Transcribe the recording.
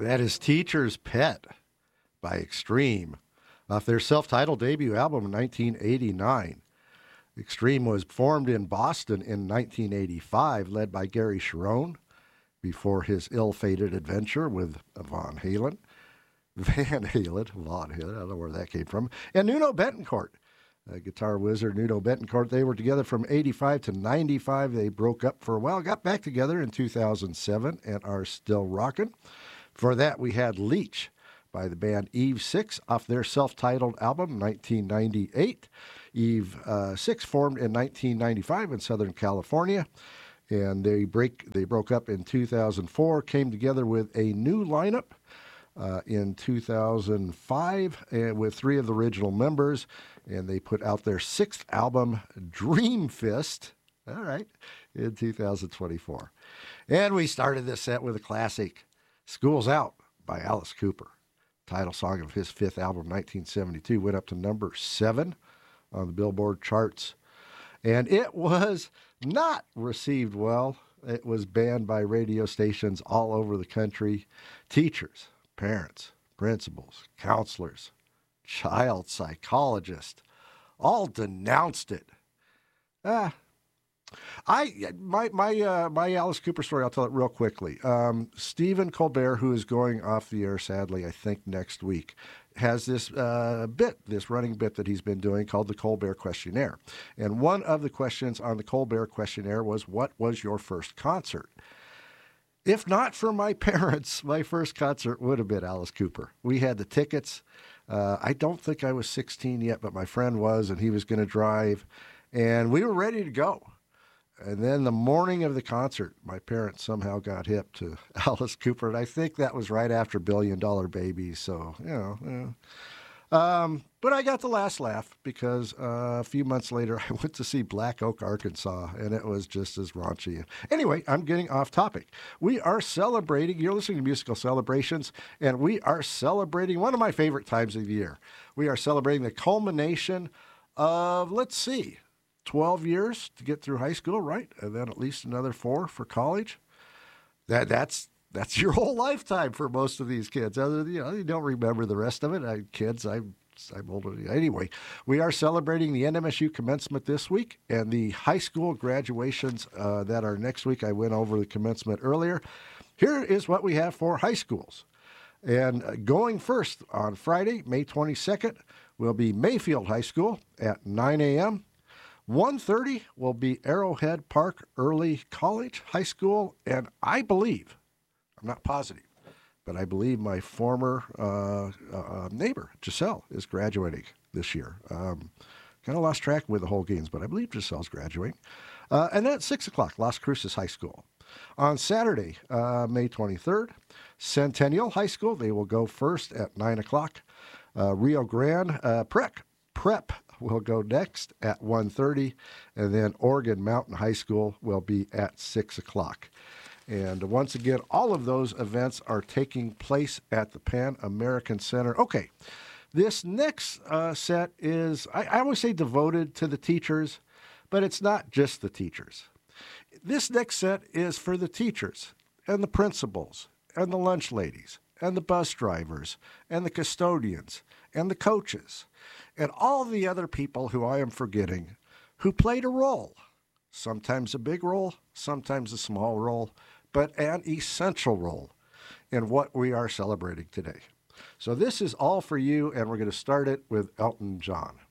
That is Teacher's Pet by Extreme off their self-titled debut album in 1989. Extreme was formed in Boston in 1985, led by Gary Cherone, before his ill-fated adventure with Van Halen. I don't know where that came from. And Nuno Bettencourt, guitar wizard Nuno Bettencourt. They were together from 85 to 95. They broke up for a while, got back together in 2007, and are still rocking. For that, we had Leech by the band Eve 6 off their self-titled album, 1998. Eve 6 formed in 1995 in Southern California, and they broke up in 2004, came together with a new lineup in 2005 with three of the original members, and they put out their sixth album, Dream Fist, all right, in 2024. And we started this set with a classic, School's Out by Alice Cooper. Title song of his fifth album, 1972, went up to number 7 on the Billboard charts. And it was not received well. It was banned by radio stations all over the country. Teachers, parents, principals, counselors, child psychologists all denounced it. My Alice Cooper story, I'll tell it real quickly. Stephen Colbert, who is going off the air, sadly, I think next week, has this running bit that he's been doing called the Colbert Questionnaire. And one of the questions on the Colbert Questionnaire was, what was your first concert? If not for my parents, my first concert would have been Alice Cooper. We had the tickets. I don't think I was 16 yet, but my friend was, and he was going to drive. And we were ready to go. And then the morning of the concert, my parents somehow got hip to Alice Cooper. And I think that was right after $1 Billion Baby. So, but I got the last laugh because a few months later, I went to see Black Oak, Arkansas, and it was just as raunchy. Anyway, I'm getting off topic. We are celebrating, you're listening to Musical Celebrations, and we are celebrating one of my favorite times of the year. We are celebrating the culmination of, 12 years to get through high school, right? And then at least another 4 for college. That's your whole lifetime for most of these kids. Other than, you don't remember the rest of it. I'm older. Anyway, we are celebrating the NMSU commencement this week and the high school graduations that are next week. I went over the commencement earlier. Here is what we have for high schools. And going first on Friday, May 22nd, will be Mayfield High School at 9 a.m., 1:30 will be Arrowhead Park Early College High School, and I believe, I'm not positive, but I believe my former neighbor, Giselle, is graduating this year. Kind of lost track with the whole games, but I believe Giselle's graduating. And then at 6 o'clock, Las Cruces High School. On Saturday, May 23rd, Centennial High School, they will go first at 9 o'clock. Rio Grande Prep will go next at 1:30, and then Oregon Mountain High School will be at 6 o'clock. And once again, all of those events are taking place at the Pan American Center. Okay, this next set is, I always say devoted to the teachers, but it's not just the teachers. This next set is for the teachers and the principals and the lunch ladies and the bus drivers and the custodians and the coaches and all the other people who I am forgetting who played a role, sometimes a big role, sometimes a small role, but an essential role in what we are celebrating today. So this is all for you, and we're going to start it with Elton John.